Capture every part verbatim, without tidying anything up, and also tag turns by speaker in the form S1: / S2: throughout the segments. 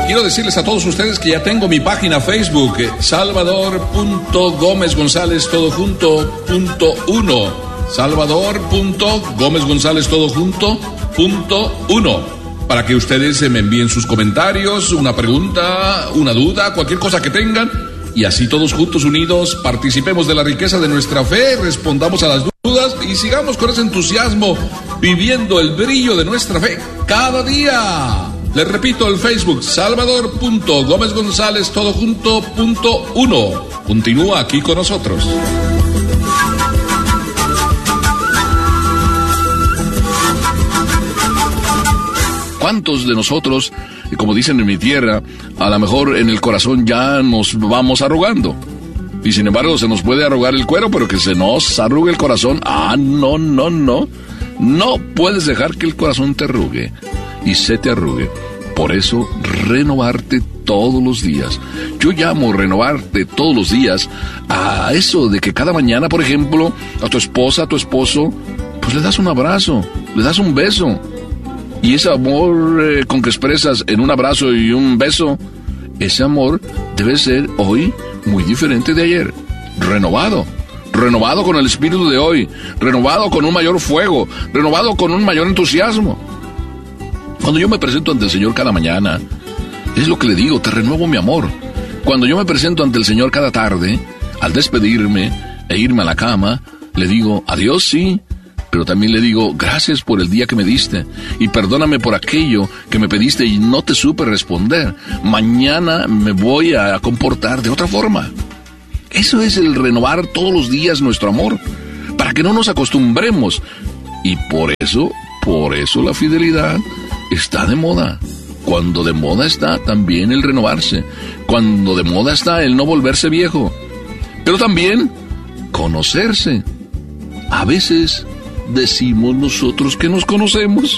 S1: quiero decirles a todos ustedes que ya tengo mi página Facebook, Salvador punto Gómez González todo junto punto uno. Salvador punto Gómez González todo junto punto uno. Para que ustedes me envíen sus comentarios, una pregunta, una duda, cualquier cosa que tengan. Y así todos juntos unidos participemos de la riqueza de nuestra fe, respondamos a las dudas y sigamos con ese entusiasmo viviendo el brillo de nuestra fe cada día. Les repito, el Facebook, Salvador punto Gómez González todo junto punto uno. Continúa aquí con nosotros. ¿Cuántos de nosotros, como dicen en mi tierra, a lo mejor en el corazón ya nos vamos arrugando? Y sin embargo se nos puede arrugar el cuero, pero que se nos arrugue el corazón. Ah, no, no, no. No puedes dejar que el corazón te arrugue y se te arrugue. Por eso, renovarte todos los días. Yo llamo renovarte todos los días a eso de que cada mañana, por ejemplo, a tu esposa, a tu esposo, pues le das un abrazo, le das un beso. Y ese amor eh, con que expresas en un abrazo y un beso, ese amor debe ser hoy muy diferente de ayer. Renovado. Renovado con el espíritu de hoy. Renovado con un mayor fuego. Renovado con un mayor entusiasmo. Cuando yo me presento ante el Señor cada mañana, es lo que le digo, te renuevo mi amor. Cuando yo me presento ante el Señor cada tarde, al despedirme e irme a la cama, le digo, adiós, sí. Pero también le digo, gracias por el día que me diste y perdóname por aquello que me pediste y no te supe responder. Mañana me voy a comportar de otra forma. Eso es el renovar todos los días nuestro amor, para que no nos acostumbremos. Y por eso, por eso la fidelidad está de moda. Cuando de moda está también el renovarse. Cuando de moda está el no volverse viejo. Pero también conocerse. A veces decimos nosotros que nos conocemos.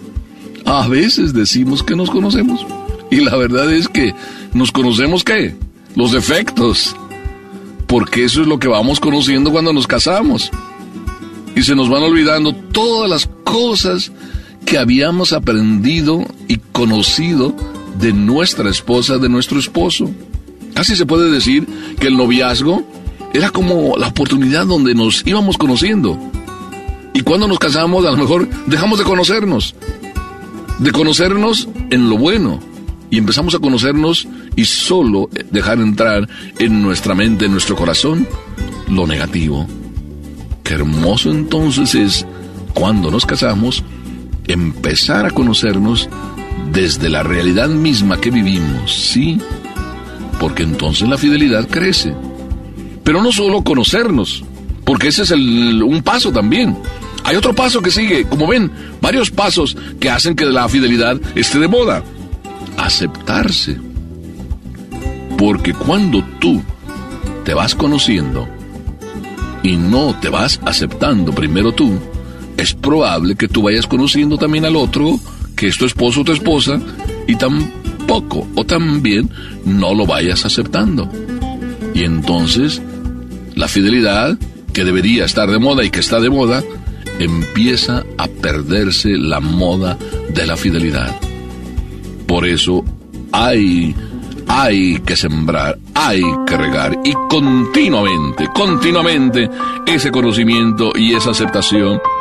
S1: A veces decimos que nos conocemos. Y la verdad es que nos conocemos, ¿qué? Los defectos. Porque eso es lo que vamos conociendo cuando nos casamos. Y se nos van olvidando todas las cosas que habíamos aprendido y conocido de nuestra esposa, de nuestro esposo. Casi se puede decir que el noviazgo era como la oportunidad donde nos íbamos conociendo. Y cuando nos casamos, a lo mejor dejamos de conocernos. De conocernos en lo bueno. Y empezamos a conocernos y solo dejar entrar en nuestra mente, en nuestro corazón, lo negativo. Qué hermoso entonces es, cuando nos casamos, empezar a conocernos desde la realidad misma que vivimos, ¿sí? Porque entonces la fidelidad crece. Pero no solo conocernos, porque ese es el, un paso también. Hay otro paso que sigue, como ven, varios pasos que hacen que la fidelidad esté de moda. Aceptarse. Porque cuando tú te vas conociendo y no te vas aceptando primero tú, es probable que tú vayas conociendo también al otro, que es tu esposo o tu esposa, y tampoco o también no lo vayas aceptando. Y entonces, la fidelidad, que debería estar de moda y que está de moda, empieza a perderse la moda de la fidelidad. Por eso hay, hay que sembrar, hay que regar y continuamente, continuamente ese conocimiento y esa aceptación